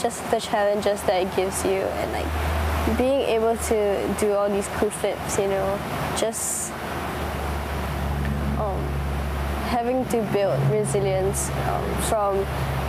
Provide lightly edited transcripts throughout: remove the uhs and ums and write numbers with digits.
just the challenges that it gives you, and like being able to do all these cool flips, you know, just having to build resilience from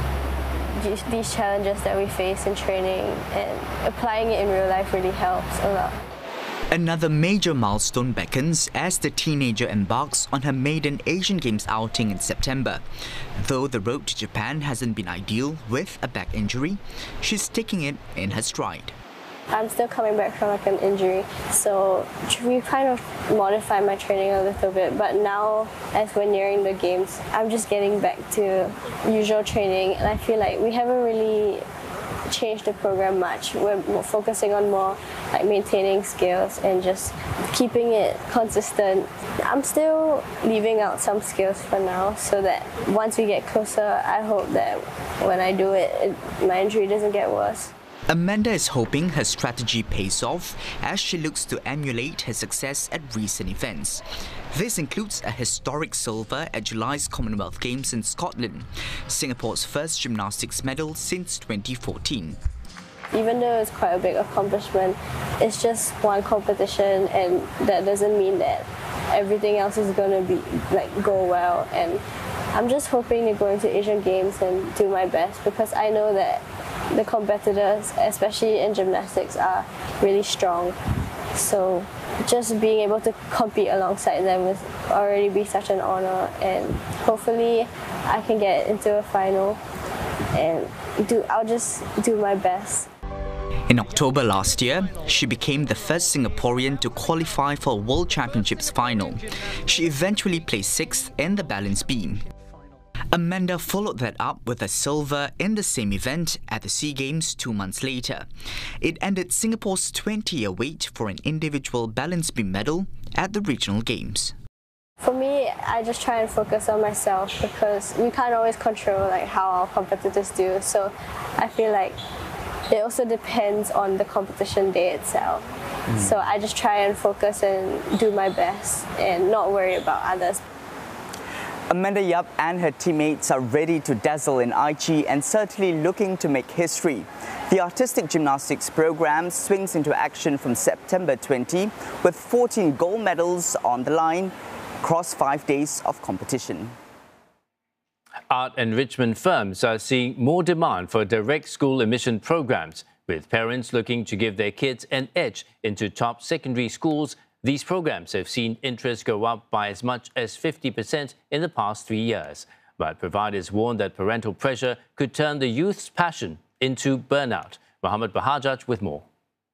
these challenges that we face in training, and applying it in real life really helps a lot. Another major milestone beckons as the teenager embarks on her maiden Asian Games outing in September. Though the road to Japan hasn't been ideal with a back injury, she's taking it in her stride. I'm still coming back from like an injury, so we kind of modified my training a little bit, but now as we're nearing the games, I'm just getting back to usual training, and I feel like we haven't really changed the program much. We're focusing on more like maintaining skills and just keeping it consistent. I'm still leaving out some skills for now, so that once we get closer, I hope that when I do it, my injury doesn't get worse. Amanda is hoping her strategy pays off as she looks to emulate her success at recent events. This includes a historic silver at July's Commonwealth Games in Scotland, Singapore's first gymnastics medal since 2014. Even though it's quite a big accomplishment, it's just one competition, and that doesn't mean that everything else is going to be go well. And I'm just hoping to go into Asian Games and do my best, because I know that the competitors, especially in gymnastics, are really strong. So just being able to compete alongside them would already be such an honor, and hopefully I can get into a final, and I'll just do my best. In October last year, she became the first Singaporean to qualify for a World Championships final. She eventually placed 6th in the balance beam. Amanda followed that up with a silver in the same event at the SEA Games 2 months later. It ended Singapore's 20-year wait for an individual balance beam medal at the regional games. For me, I just try and focus on myself, because we can't always control how our competitors do. So I feel like it also depends on the competition day itself. So I just try and focus and do my best and not worry about others. Amanda Yap and her teammates are ready to dazzle in Aichi and certainly looking to make history. The artistic gymnastics program swings into action from September 20 with 14 gold medals on the line across 5 days of competition. Art enrichment firms are seeing more demand for direct school admission programs, with parents looking to give their kids an edge into top secondary schools. These programs have seen interest go up by as much as 50% in the past 3 years. But providers warn that parental pressure could turn the youth's passion into burnout. Mohammed Bahajaj with more.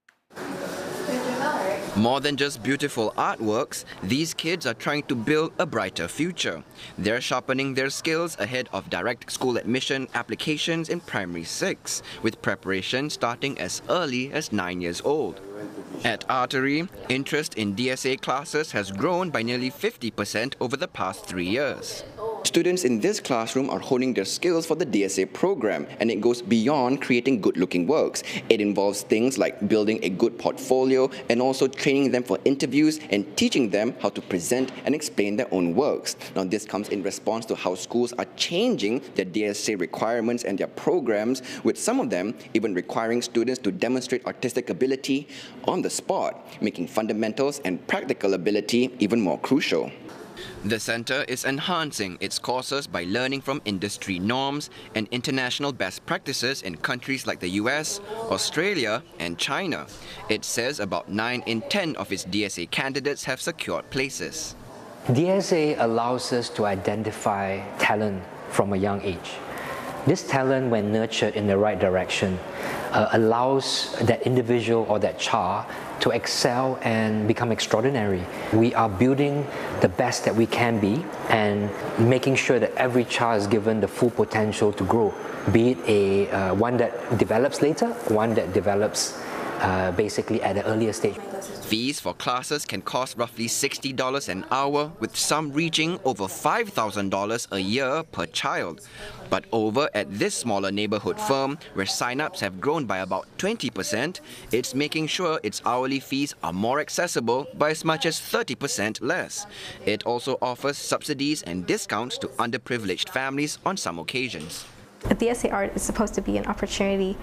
More than just beautiful artworks, these kids are trying to build a brighter future. They're sharpening their skills ahead of direct school admission applications in Primary 6, with preparation starting as early as 9 years old. At Artery, interest in DSA classes has grown by nearly 50% over the past 3 years. Students in this classroom are honing their skills for the DSA program, and it goes beyond creating good-looking works. It involves things like building a good portfolio and also training them for interviews and teaching them how to present and explain their own works. Now, this comes in response to how schools are changing their DSA requirements and their programs, with some of them even requiring students to demonstrate artistic ability on the spot, making fundamentals and practical ability even more crucial. The centre is enhancing its courses by learning from industry norms and international best practices in countries like the US, Australia and China. It says about 9 in 10 of its DSA candidates have secured places. DSA allows us to identify talent from a young age. This talent, when nurtured in the right direction, allows that individual or that child to excel and become extraordinary. We are building the best that we can be and making sure that every child is given the full potential to grow, be it one that develops later, one that develops basically at an earlier stage. Fees for classes can cost roughly $60 an hour, with some reaching over $5,000 a year per child. But over at this smaller neighbourhood firm, where sign-ups have grown by about 20%, it's making sure its hourly fees are more accessible by as much as 30% less. It also offers subsidies and discounts to underprivileged families on some occasions. DSA Art is supposed to be an opportunity